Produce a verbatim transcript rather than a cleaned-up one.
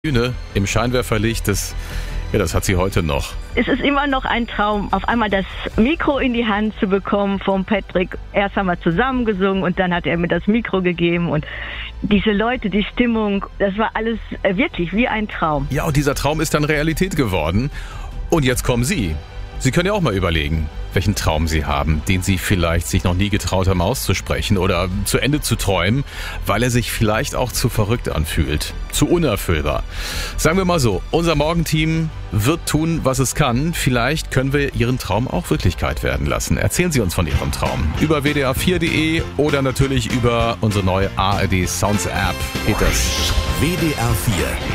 Bühne im Scheinwerferlicht, das, ja, das hat sie heute noch. Es ist immer noch ein Traum, auf einmal das Mikro in die Hand zu bekommen von Patrick. Erst haben wir zusammen gesungen und dann hat er mir das Mikro gegeben und diese Leute, die Stimmung, das war alles wirklich wie ein Traum. Ja, und dieser Traum ist dann Realität geworden. Und jetzt kommen Sie. Sie können ja auch mal überlegen, welchen Traum Sie haben, den Sie vielleicht sich noch nie getraut haben auszusprechen oder zu Ende zu träumen, weil er sich vielleicht auch zu verrückt anfühlt, zu unerfüllbar. Sagen wir mal so, unser Morgenteam wird tun, was es kann. Vielleicht können wir Ihren Traum auch Wirklichkeit werden lassen. Erzählen Sie uns von Ihrem Traum über w d r vier punkt de oder natürlich über unsere neue A R D Sounds App. Geht das? W D R vier